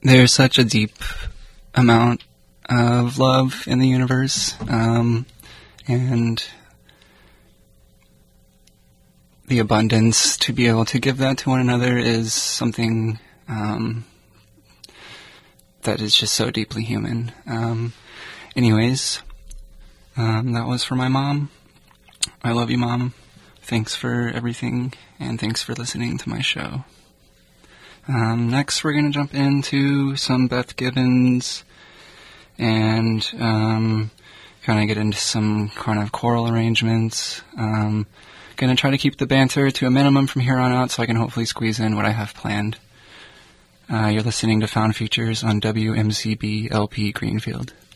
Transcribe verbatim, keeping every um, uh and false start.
there's such a deep amount of love in the universe, um, and the abundance to be able to give that to one another is something um, that is just so deeply human. Um, anyways, um, that was for my mom. I love you, Mom. Thanks for everything, and thanks for listening to my show. Um, next, we're going to jump into some Beth Gibbons and um, kind of get into some kind of choral arrangements. Um, going to try to keep the banter to a minimum from here on out so I can hopefully squeeze in what I have planned. Uh, you're listening to Found Features on W M C B L P Greenfield.